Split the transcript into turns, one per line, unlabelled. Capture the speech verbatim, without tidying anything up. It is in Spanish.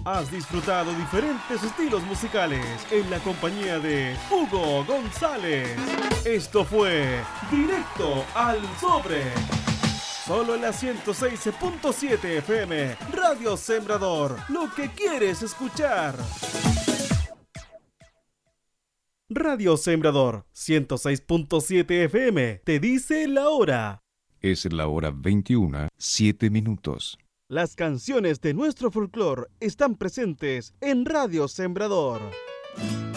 Has disfrutado diferentes estilos musicales en la compañía de Hugo González. Esto fue Directo al Sobre. Solo en la ciento seis punto siete F M, Radio Sembrador, lo que quieres escuchar. Radio Sembrador, ciento seis punto siete F M, te dice la hora.
Es la hora veintiuna, siete minutos.
Las canciones de nuestro folclore están presentes en Radio Sembrador.